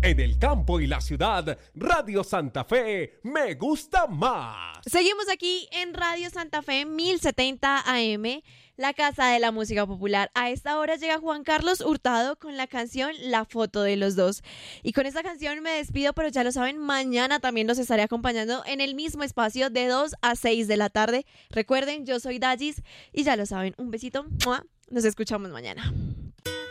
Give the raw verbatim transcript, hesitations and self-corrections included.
En el campo y la ciudad, Radio Santa Fe me gusta más. Seguimos aquí en Radio Santa Fe mil setenta A M, la casa de la música popular. A esta hora llega Juan Carlos Hurtado con la canción La foto de los dos. Y con esta canción me despido, pero ya lo saben, mañana también los estaré acompañando en el mismo espacio de dos a seis de la tarde. Recuerden, yo soy Dallis y ya lo saben, un besito. ¡Mua! Nos escuchamos mañana.